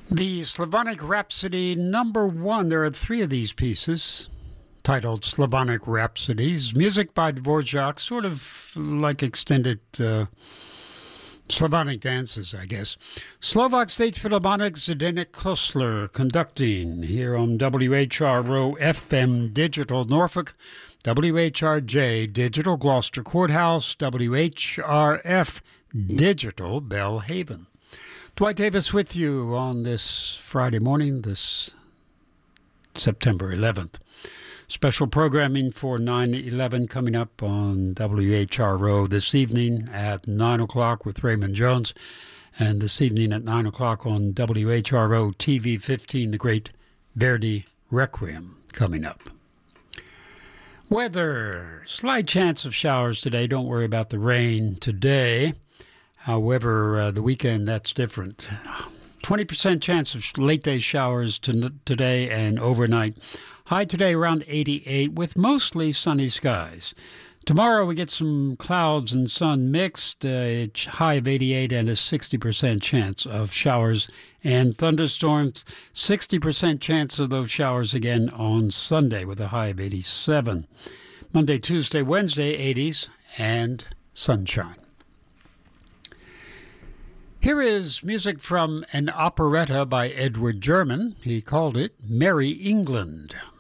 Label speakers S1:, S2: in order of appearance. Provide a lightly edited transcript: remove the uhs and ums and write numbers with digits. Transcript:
S1: The Slavonic Rhapsody #1. There are three of these pieces titled Slavonic Rhapsodies. Music by Dvorak, sort of like extended Slavonic dances, I guess. Slovak State Philharmonic, Zdeněk Kosler conducting here on WHRO FM Digital Norfolk, WHRJ Digital Gloucester Courthouse, WHRF Digital Belhaven. Dwight Davis with you on this Friday morning, this September 11th. Special programming for 9/11 coming up on WHRO this evening at 9 o'clock with Raymond Jones, and this evening at 9 o'clock on WHRO TV 15, the great Verdi Requiem coming up. Weather, slight chance of showers today. Don't worry about the rain today. However, the weekend, that's different. 20% chance of late-day showers today and overnight. High today around 88 with mostly sunny skies. Tomorrow we get some clouds and sun mixed, a high of 88 and a 60% chance of showers and thunderstorms. 60% chance of those showers again on Sunday with a high of 87. Monday, Tuesday, Wednesday, 80s and sunshine. Here is music from an operetta by Edward German. He called it Merry England.